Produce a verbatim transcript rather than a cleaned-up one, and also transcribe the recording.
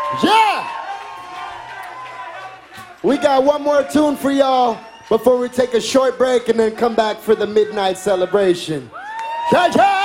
Yeah! We got one more tune for y'all before we take a short break and then come back for the midnight celebration. Yeah, yeah!